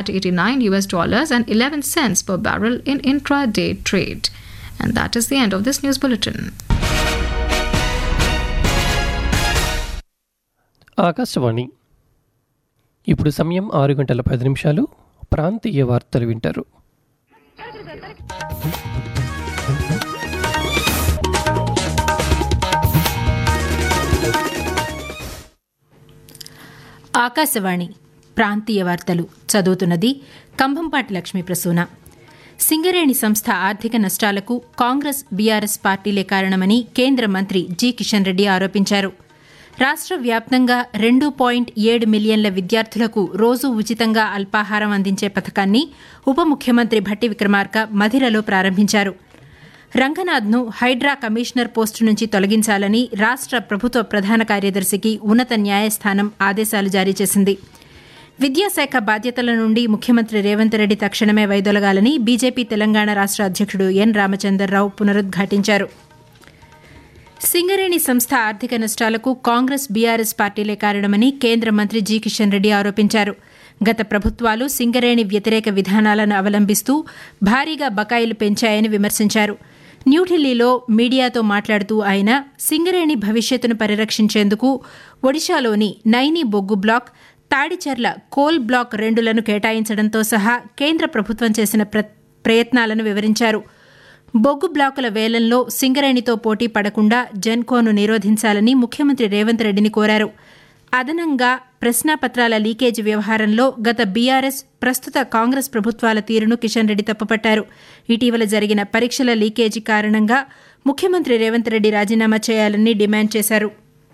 $89 and 11 cents per barrel in intraday trade. And that is the end of this news bulletin. Akashvani. ఇప్పుడు సమయం 6:10 ప్రాంతీయ వార్తలు వింటారు. ఆకాశవాణి ప్రాంతీయ వార్తలు చదువుతున్నది కంభంపాటి లక్ష్మీ ప్రసూన. సింగరేణి సంస్థ ఆర్థిక నష్టాలకు కాంగ్రెస్ బీఆర్ఎస్ పార్టీలే కారణమని కేంద్ర మంత్రి జి కిషన్ రెడ్డి ఆరోపించారు. రాష్ట్ర వ్యాప్తంగా 2.7 మిలియన్ల విద్యార్థులకు రోజూ ఉచితంగా అల్పాహారం అందించే పథకాన్ని ఉప ముఖ్యమంత్రి భట్టి విక్రమార్క మధిరలో ప్రారంభించారు. రంగనాథ్ను హైడ్రా కమిషనర్ పోస్టు నుంచి తొలగించాలని రాష్ట్ర ప్రభుత్వ ప్రధాన కార్యదర్శికి ఉన్నత న్యాయస్థానం ఆదేశాలు జారీ చేసింది. విద్యాశాఖ బాధ్యతల నుండి ముఖ్యమంత్రి రేవంత్ రెడ్డి తక్షణమే వైదొలగాలని బీజేపీ తెలంగాణ రాష్ట్ర అధ్యక్షుడు ఎన్ రామచంద్రరావు పునరుద్ఘాటించారు. సింగరేణి సంస్థ ఆర్థిక నష్టాలకు కాంగ్రెస్ బీఆర్ఎస్ పార్టీలే కారణమని కేంద్ర మంత్రి జి కిషన్ రెడ్డి ఆరోపించారు. గత ప్రభుత్వాలు సింగరేణి వ్యతిరేక విధానాలను అవలంబిస్తూ భారీగా బకాయిలు పెంచాయని విమర్శించారు. న్యూఢిల్లీలో మీడియాతో మాట్లాడుతూ ఆయన సింగరేణి భవిష్యత్తును పరిరక్షించేందుకు ఒడిశాలోని నైని బొగ్గు బ్లాక్, తాడిచెర్ల కోల్ బ్లాక్ 2లను కేటాయించడంతో సహా కేంద్ర ప్రభుత్వం చేసిన ప్రయత్నాలను వివరించారు. బొగ్గు బ్లాకుల వేలంలో సింగరేణితో పోటీ పడకుండా జెన్కోను నిరోధించాలని ముఖ్యమంత్రి రేవంత్ రెడ్డిని కోరారు. అదనంగా ప్రశ్నాపత్రాల లీకేజీ వ్యవహారంలో గత బీఆర్ఎస్, ప్రస్తుత కాంగ్రెస్ ప్రభుత్వాల తీరును కిషన్ రెడ్డి తప్పుపట్టారు. ఇటీవల జరిగిన పరీక్షల లీకేజీ కారణంగా ముఖ్యమంత్రి రేవంత్ రెడ్డి రాజీనామా చేయాలని డిమాండ్ చేశారు.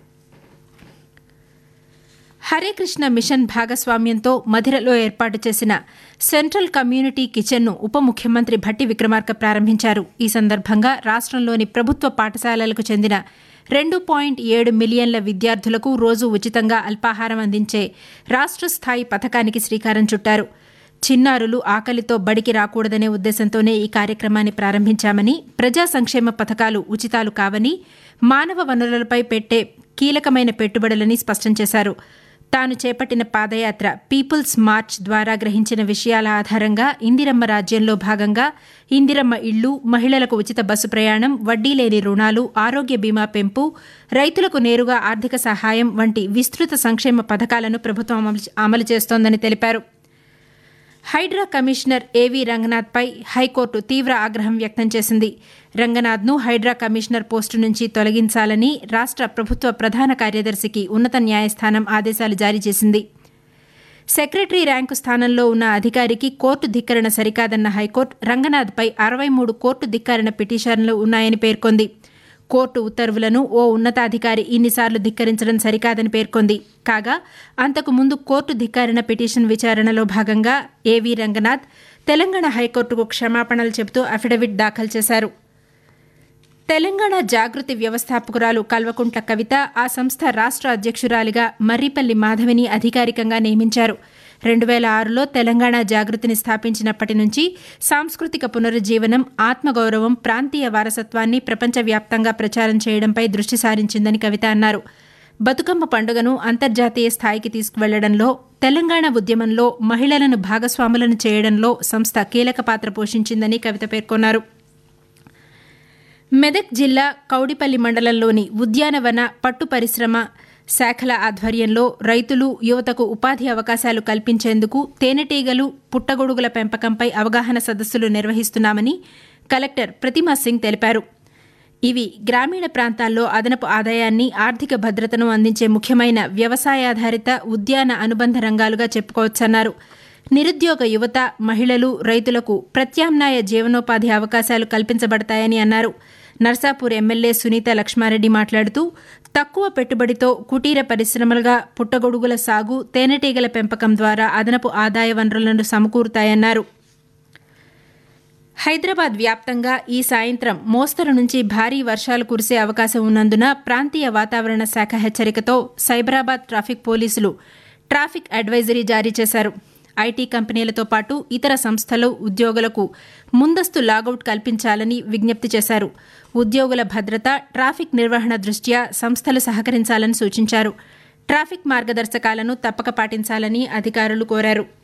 హరే కృష్ణ మిషన్ భాగస్వామ్యంతో మధిరలో ఏర్పాటు చేసిన సెంట్రల్ కమ్యూనిటీ కిచెన్ను ఉప ముఖ్యమంత్రి భట్టి విక్రమార్క ప్రారంభించారు. ఈ సందర్భంగా రాష్ట్రంలోని ప్రభుత్వ పాఠశాలలకు చెందిన 2.7 మిలియన్ల విద్యార్థులకు రోజు ఉచితంగా అల్పాహారం అందించే రాష్ట్ర స్థాయి పథకానికి శ్రీకారం చుట్టారు. చిన్నారులు ఆకలితో బడికి రాకూడదనే ఉద్దేశంతోనే ఈ కార్యక్రమాన్ని ప్రారంభించామని, ప్రజా సంక్షేమ పథకాలు ఉచితాలు కావని, మానవ వనరులపై పెట్టే కీలకమైన పెట్టుబడులని స్పష్టం చేశారు. తాను చేపట్టిన పాదయాత్ర పీపుల్స్ మార్చ్ ద్వారా గ్రహించిన విషయాల ఆధారంగా ఇందిరమ్మ రాజ్యంలో భాగంగా ఇందిరమ్మ ఇళ్లు, మహిళలకు ఉచిత బస్సు ప్రయాణం, వడ్డీ లేని రుణాలు, ఆరోగ్య బీమా పెంపు, రైతులకు నేరుగా ఆర్థిక సహాయం వంటి విస్తృత సంక్షేమ పథకాలను ప్రభుత్వం అమలు చేస్తోందని తెలిపారు. హైడ్రా కమిషనర్ ఏవీ రంగనాథ్పై హైకోర్టు తీవ్ర ఆగ్రహం వ్యక్తం చేసింది. రంగనాథ్ను హైడ్రా కమిషనర్ పోస్టు నుంచి తొలగించాలని రాష్ట్ర ప్రభుత్వ ప్రధాన కార్యదర్శికి ఉన్నత న్యాయస్థానం ఆదేశాలు జారీ చేసింది. సెక్రటరీ ర్యాంకు స్థానంలో ఉన్న అధికారికి కోర్టు ధిక్కరణ సరికాదన్న హైకోర్టు రంగనాథ్పై 63 కోర్టు ధిక్కరణ పిటిషన్లు ఉన్నాయని పేర్కొంది. కోర్టు ఉత్తర్వులను ఓ ఉన్నతాధికారి ఇన్నిసార్లు ధిక్కరించడం సరికాదని పేర్కొంది. కాగా అంతకు ముందు కోర్టు ధిక్కరణ పిటిషన్ విచారణలో భాగంగా ఏవీ రంగనాథ్ తెలంగాణ హైకోర్టుకు క్షమాపణలు చెబుతూ అఫిడవిట్ దాఖలు చేశారు. తెలంగాణ జాగృతి వ్యవస్థాపకురాలు కల్వకుంట్ల కవిత ఆ సంస్థ రాష్ట్ర అధ్యక్షురాలిగా మర్రిపల్లి మాధవిని అధికారికంగా నియమించారు. 2006లో తెలంగాణ జాగృతిని స్థాపించినప్పటి నుంచి సాంస్కృతిక పునరుజ్జీవనం, ఆత్మగౌరవం, ప్రాంతీయ వారసత్వాన్ని ప్రపంచవ్యాప్తంగా ప్రచారం చేయడంపై దృష్టి సారించిందని కవిత అన్నారు. బతుకమ్మ పండుగను అంతర్జాతీయ స్థాయికి తీసుకువెళ్లడంలో, తెలంగాణ ఉద్యమంలో మహిళలను భాగస్వాములను చేయడంలో సంస్థ కీలక పాత్ర పోషించిందని కవిత పేర్కొన్నారు. మెదక్ జిల్లా కౌడిపల్లి మండలంలోని ఉద్యానవన, పట్టు పరిశ్రమ శాఖల ఆధ్వర్యంలో రైతులు, యువతకు ఉపాధి అవకాశాలు కల్పించేందుకు తేనెటీగలు, పుట్టగొడుగుల పెంపకంపై అవగాహన సదస్సులు నిర్వహిస్తున్నామని కలెక్టర్ ప్రతిమా సింగ్ తెలిపారు. ఇవి గ్రామీణ ప్రాంతాల్లో అదనపు ఆదాయాన్ని, ఆర్థిక భద్రతను అందించే ముఖ్యమైన వ్యవసాయాధారిత ఉద్యాన అనుబంధ రంగాలుగా చెప్పుకోవచ్చన్నారు. నిరుద్యోగ యువత, మహిళలు, రైతులకు ప్రత్యామ్నాయ జీవనోపాధి అవకాశాలు కల్పించబడతాయని అన్నారు. నర్సాపూర్ ఎమ్మెల్యే సునీత లక్ష్మారెడ్డి మాట్లాడుతూ తక్కువ పెట్టుబడితో కుటీర పరిశ్రమలుగా పుట్టగొడుగుల సాగు, తేనెటీగల పెంపకం ద్వారా అదనపు ఆదాయ వనరులను సమకూరుతాయన్నారు. హైదరాబాద్ వ్యాప్తంగా ఈ సాయంత్రం మోస్తరు నుంచి భారీ వర్షాలు కురిసే అవకాశం ఉన్నందున ప్రాంతీయ వాతావరణ శాఖ హెచ్చరికతో సైబరాబాద్ ట్రాఫిక్ పోలీసులు ట్రాఫిక్ అడ్వైజరీ జారీ చేశారు. ఐటీ కంపెనీలతో పాటు ఇతర సంస్థలు, ఉద్యోగులకు ముందస్తు లాగౌట్ కల్పించాలని విజ్ఞప్తి చేశారు. ఉద్యోగుల భద్రత, ట్రాఫిక్ నిర్వహణ దృష్ట్యా సంస్థలు సహకరించాలని సూచించారు. ట్రాఫిక్ మార్గదర్శకాలను తప్పక పాటించాలని అధికారులు కోరారు.